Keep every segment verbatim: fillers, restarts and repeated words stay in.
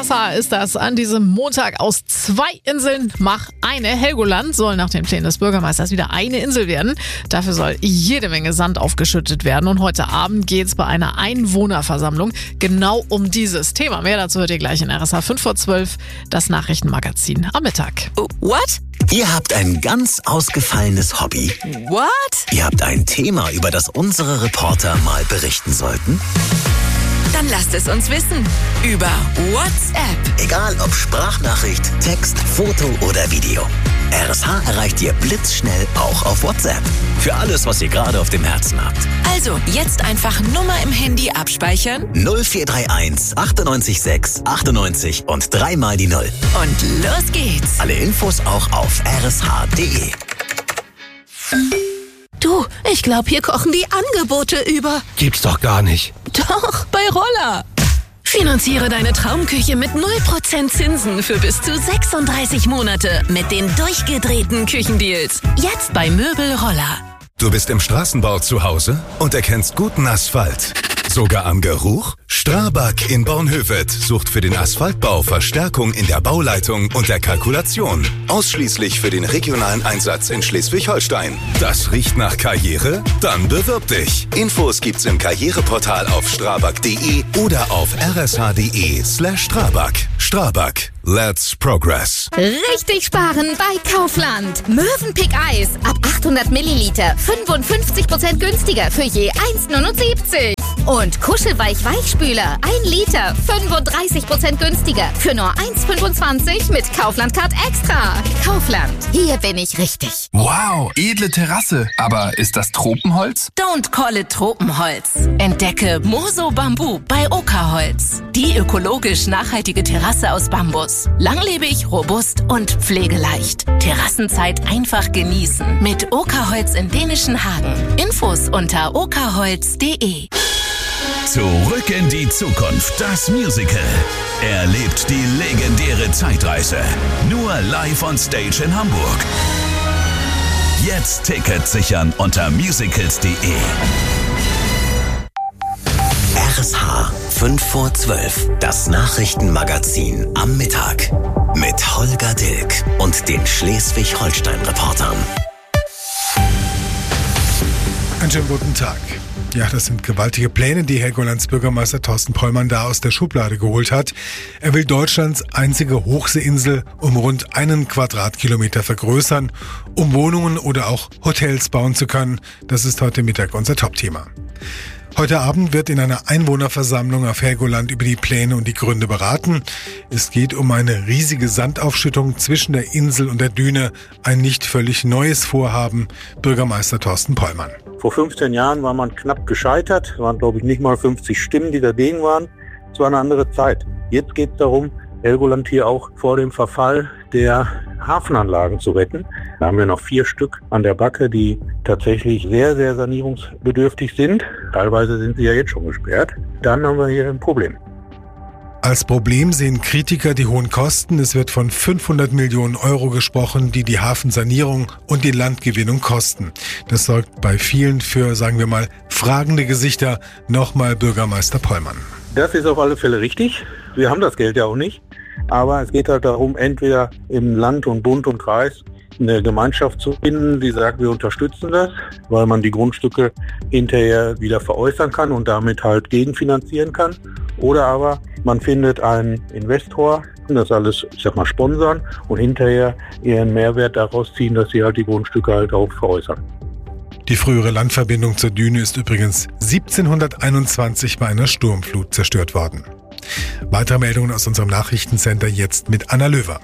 S H ist das an diesem Montag. Aus zwei Inseln mach eine. Helgoland soll nach den Plänen des Bürgermeisters wieder eine Insel werden. Dafür soll jede Menge Sand aufgeschüttet werden. Und heute Abend geht es bei einer Einwohnerversammlung genau um dieses Thema. Mehr dazu hört ihr gleich in R S H fünf vor zwölf, das Nachrichtenmagazin am Mittag. What? Ihr habt ein ganz ausgefallenes Hobby. What? Ihr habt ein Thema, über das unsere Reporter mal berichten sollten. Dann lasst es uns wissen. Über WhatsApp. Egal ob Sprachnachricht, Text, Foto oder Video. R S H erreicht ihr blitzschnell auch auf WhatsApp. Für alles, was ihr gerade auf dem Herzen habt. Also jetzt einfach Nummer im Handy abspeichern. null vier drei eins achtundneunzig sechs achtundneunzig und dreimal die Null. Und los geht's. Alle Infos auch auf r s h punkt d e. Du, ich glaube, hier kochen die Angebote über. Gibt's doch gar nicht. Doch, bei Roller. Finanziere deine Traumküche mit null Prozent Zinsen für bis zu sechsunddreißig Monate mit den durchgedrehten Küchendeals. Jetzt bei Möbel Roller. Du bist im Straßenbau zu Hause und erkennst guten Asphalt. Sogar am Geruch? Strabag in Bornhöved sucht für den Asphaltbau Verstärkung in der Bauleitung und der Kalkulation. Ausschließlich für den regionalen Einsatz in Schleswig-Holstein. Das riecht nach Karriere? Dann bewirb dich. Infos gibt's im Karriereportal auf strabag punkt d e oder auf r s h punkt d e slash strabag. Strabag. Let's progress. Richtig sparen bei Kaufland. Mövenpick Eis ab achthundert Milliliter fünfundfünfzig Prozent günstiger für je eins Komma neunundsiebzig. Und Kuschelweich Weichspüler ein Liter fünfunddreißig Prozent günstiger für nur eins Komma fünfundzwanzig mit Kaufland Card Extra. Kaufland, hier bin ich richtig. Wow, edle Terrasse. Aber ist das Tropenholz? Don't call it Tropenholz. Entdecke Moso Bambu bei Oka-Holz. Die ökologisch nachhaltige Terrasse aus Bambus. Langlebig, robust und pflegeleicht. Terrassenzeit einfach genießen. Mit Oka-Holz in dänischen Hagen. Infos unter okaholz punkt d e. Zurück in die Zukunft, das Musical. Erlebt die legendäre Zeitreise. Nur live on stage in Hamburg. Jetzt Tickets sichern unter musicals punkt d e. R S H fünf vor zwölf, das Nachrichtenmagazin am Mittag. Mit Holger Dilk und den Schleswig-Holstein-Reportern. Einen schönen guten Tag. Ja, das sind gewaltige Pläne, die Helgolands Bürgermeister Thorsten Pollmann da aus der Schublade geholt hat. Er will Deutschlands einzige Hochseeinsel um rund einen Quadratkilometer vergrößern, um Wohnungen oder auch Hotels bauen zu können. Das ist heute Mittag unser Topthema. Heute Abend wird in einer Einwohnerversammlung auf Helgoland über die Pläne und die Gründe beraten. Es geht um eine riesige Sandaufschüttung zwischen der Insel und der Düne. Ein nicht völlig neues Vorhaben. Bürgermeister Thorsten Pollmann. Vor fünfzehn Jahren war man knapp gescheitert. Es waren, glaube ich, nicht mal fünfzig Stimmen, die dagegen waren. Es war eine andere Zeit. Jetzt geht es darum, Helgoland hier auch vor dem Verfall der Hafenanlagen zu retten. Da haben wir noch vier Stück an der Backe, die tatsächlich sehr, sehr sanierungsbedürftig sind. Teilweise sind sie ja jetzt schon gesperrt. Dann haben wir hier ein Problem. Als Problem sehen Kritiker die hohen Kosten. Es wird von fünfhundert Millionen Euro gesprochen, die die Hafensanierung und die Landgewinnung kosten. Das sorgt bei vielen für, sagen wir mal, fragende Gesichter. Nochmal Bürgermeister Pollmann. Das ist auf alle Fälle richtig. Wir haben das Geld ja auch nicht. Aber es geht halt darum, entweder im Land und Bund und Kreis eine Gemeinschaft zu finden, die sagt, wir unterstützen das, weil man die Grundstücke hinterher wieder veräußern kann und damit halt gegenfinanzieren kann. Oder aber man findet einen Investor, das alles, ich sag mal, sponsern und hinterher ihren Mehrwert daraus ziehen, dass sie halt die Grundstücke halt auch veräußern. Die frühere Landverbindung zur Düne ist übrigens siebzehnhunderteinundzwanzig bei einer Sturmflut zerstört worden. Weitere Meldungen aus unserem Nachrichtencenter jetzt mit Anna Löwer.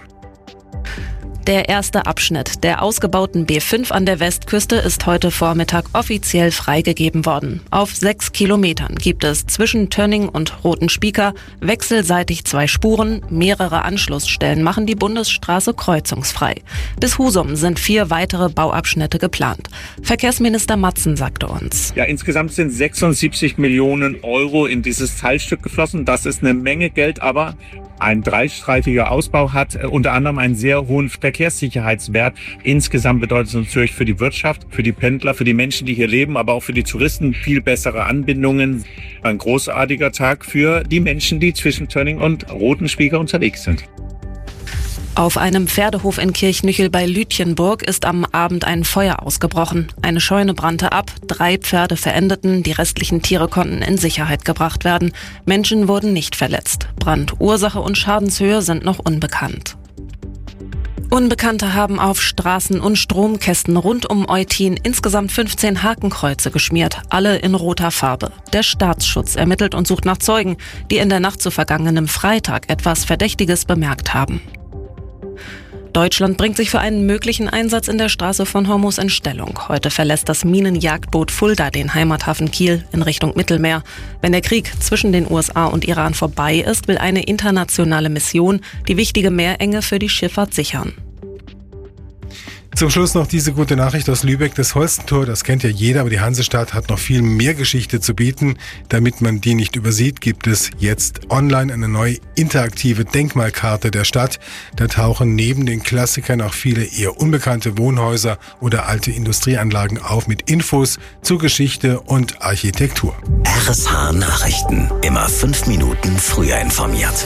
Der erste Abschnitt der ausgebauten B fünf an der Westküste ist heute Vormittag offiziell freigegeben worden. Auf sechs Kilometern gibt es zwischen Tönning und Roten Spieker wechselseitig zwei Spuren. Mehrere Anschlussstellen machen die Bundesstraße kreuzungsfrei. Bis Husum sind vier weitere Bauabschnitte geplant. Verkehrsminister Matzen sagte uns: Ja, insgesamt sind sechsundsiebzig Millionen Euro in dieses Teilstück geflossen. Das ist eine Menge Geld, aber ein dreistreifiger Ausbau hat, äh, unter anderem einen sehr hohen Verkehrssicherheitswert. Insgesamt bedeutet es natürlich für die Wirtschaft, für die Pendler, für die Menschen, die hier leben, aber auch für die Touristen viel bessere Anbindungen. Ein großartiger Tag für die Menschen, die zwischen Tönning und Rotenspieker unterwegs sind. Auf einem Pferdehof in Kirchnüchel bei Lütjenburg ist am Abend ein Feuer ausgebrochen. Eine Scheune brannte ab, drei Pferde verendeten, die restlichen Tiere konnten in Sicherheit gebracht werden. Menschen wurden nicht verletzt. Brandursache und Schadenshöhe sind noch unbekannt. Unbekannte haben auf Straßen und Stromkästen rund um Eutin insgesamt fünfzehn Hakenkreuze geschmiert, alle in roter Farbe. Der Staatsschutz ermittelt und sucht nach Zeugen, die in der Nacht zu vergangenem Freitag etwas Verdächtiges bemerkt haben. Deutschland bringt sich für einen möglichen Einsatz in der Straße von Hormuz in Stellung. Heute verlässt das Minenjagdboot Fulda den Heimathafen Kiel in Richtung Mittelmeer. Wenn der Krieg zwischen den U S A und Iran vorbei ist, will eine internationale Mission die wichtige Meerenge für die Schifffahrt sichern. Zum Schluss noch diese gute Nachricht aus Lübeck. Das Holstentor, das kennt ja jeder, aber die Hansestadt hat noch viel mehr Geschichte zu bieten. Damit man die nicht übersieht, gibt es jetzt online eine neue interaktive Denkmalkarte der Stadt. Da tauchen neben den Klassikern auch viele eher unbekannte Wohnhäuser oder alte Industrieanlagen auf mit Infos zu Geschichte und Architektur. R S H Nachrichten. Immer fünf Minuten früher informiert.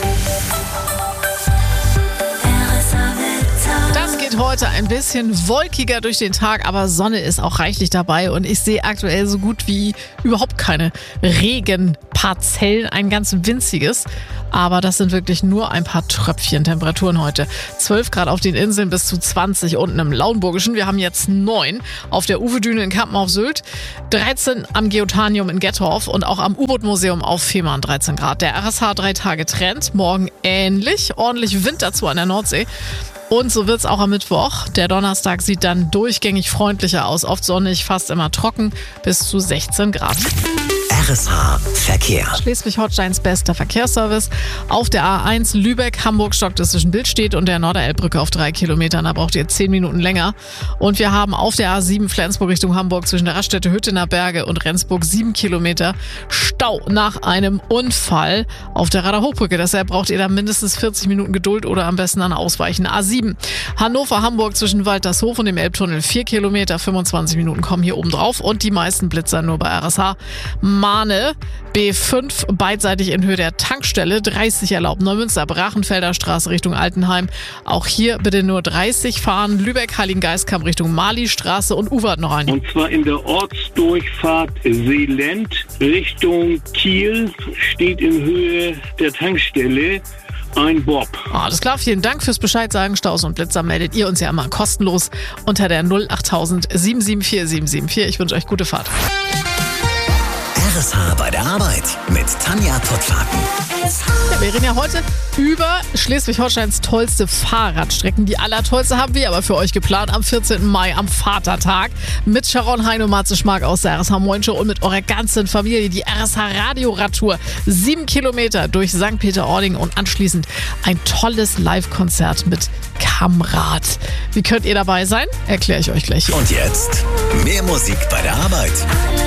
Heute ein bisschen wolkiger durch den Tag, aber Sonne ist auch reichlich dabei und ich sehe aktuell so gut wie überhaupt keine Regenparzellen, ein ganz winziges. Aber das sind wirklich nur ein paar Tröpfchen. Temperaturen heute zwölf Grad auf den Inseln bis zu zwanzig unten im Lauenburgischen. Wir haben jetzt neun auf der Uwe-Düne in Kampen auf Sylt, dreizehn am Geotanium in Gettorf und auch am U-Boot-Museum auf Fehmarn dreizehn Grad. Der R S H drei Tage Trend, morgen ähnlich, ordentlich Wind dazu an der Nordsee. Und so wird's auch am Mittwoch. Der Donnerstag sieht dann durchgängig freundlicher aus. Oft sonnig, fast immer trocken, bis zu sechzehn Grad. R S H Verkehr. Schleswig-Holsteins bester Verkehrsservice. Auf der A eins Lübeck-Hamburg stockt es zwischen Billstedt und der Norderelbbrücke auf drei Kilometern. Da braucht ihr zehn Minuten länger. Und wir haben auf der A sieben Flensburg Richtung Hamburg zwischen der Raststätte Hüttener Berge und Rendsburg sieben Kilometer Stau nach einem Unfall auf der Radar-Hochbrücke. Deshalb braucht ihr da mindestens vierzig Minuten Geduld oder am besten dann ausweichen. A sieben Hannover-Hamburg zwischen Waltershof und dem Elbtunnel vier Kilometer, fünfundzwanzig Minuten kommen hier oben drauf und die meisten Blitzer nur bei R S H. Mahne, B fünf, beidseitig in Höhe der Tankstelle, dreißig erlaubt. Neumünster, Brachenfelder Straße Richtung Altenheim. Auch hier bitte nur dreißig fahren. Lübeck, Heiligengeistkamp Richtung Mali-Straße und Uwert noch ein. Und zwar in der Ortsdurchfahrt Seeland Richtung Kiel steht in Höhe der Tankstelle ein Bob. Alles klar, vielen Dank fürs Bescheid sagen. Staus und Blitzer meldet ihr uns ja immer kostenlos unter der null acht null null sieben sieben vier sieben sieben vier. Ich wünsche euch gute Fahrt. R S H bei der Arbeit mit Tanja Pottlaken. Ja, wir reden ja heute über Schleswig-Holsteins tollste Fahrradstrecken. Die allertollste haben wir aber für euch geplant am vierzehnten Mai, am Vatertag. Mit Sharon Hein und Matze Schmark aus der R S H Moin Show und mit eurer ganzen Familie. Die R S H Radio-Radtour. Sieben Kilometer durch Sankt Peter-Ording und anschließend ein tolles Live-Konzert mit Kamrad. Wie könnt ihr dabei sein? Erkläre ich euch gleich. Und jetzt mehr Musik bei der Arbeit.